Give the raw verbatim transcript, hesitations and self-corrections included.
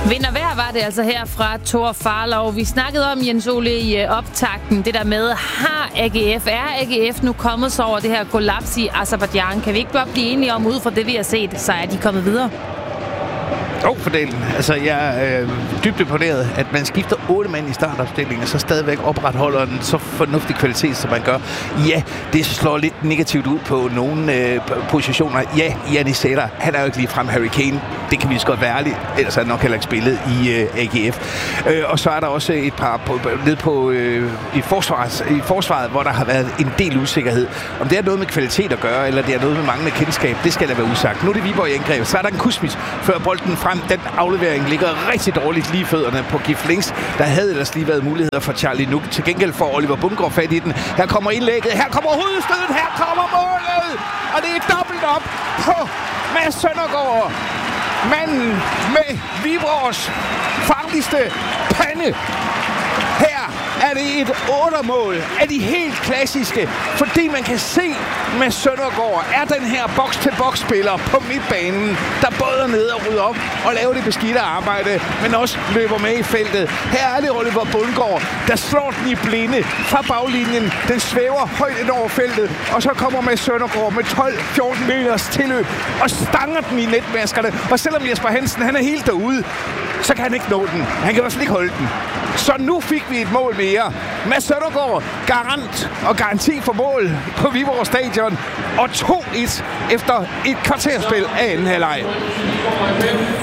Vind og vejr var det altså her fra Thor Farlov. Vi snakkede om, Jens Ole, i optakten, det der med, har A G F, er A G F nu kommet så over det her kollaps i Aserbajdsjan? Kan vi ikke godt blive enige om, ud fra det, vi har set, så er de kommet videre? Jo, for delen. Altså, jeg er øh, dybt imponeret, at man skifter otte mand i startopstillingen, og så stadigvæk opretholder en så fornuftig kvalitet, som man gør. Ja, det slår lidt negativt ud på nogle øh, positioner. Ja, Jannis Sætter, han er jo ikke lige frem Harry Kane. Det kan vi så godt være ærligt. Ellers har han nok heller ikke spillet i øh, A G F. Øh, og så er der også et par på, ned på øh, i, forsvaret, i forsvaret, hvor der har været en del usikkerhed. Om det er noget med kvalitet at gøre, eller det er noget med manglende kendskab, det skal da være usagt. Nu er det Viborg i angreb. Så er der en Kusmis, før bolden frem. Den aflevering ligger rigtig dårligt lige fødderne på Gif Links. Der havde ellers lige været muligheder for Charlie Nuk. Til gengæld får Oliver Bundgaard fat i den. Her kommer indlægget. Her kommer hovedstødet. Her kommer målet. Og det er dobbelt op på Mads Søndergaard. Manden med Viborgs farligste pande. Her er det et ottermål af de helt klassiske, fordi man kan se med Søndergaard er den her boks-til-boks-spiller på midtbanen, der både er nede og rydder op og laver det beskidte arbejde, men også løber med i feltet. Her er det Oliver Bundgaard, der slår den i blinde fra baglinjen. Den svæver højt ind over feltet, og så kommer med Søndergaard med tolv fjorten meters tilløb og stanger den i netmaskerne. Og selvom Jesper Hansen han er helt derude, så kan han ikke nå den. Han kan også ikke holde den. Så nu fik vi et mål mere. Mads Søndergaard, garant og garanti for mål på Viborg Stadion. Og to et efter et kvarterspil af anden halvleg.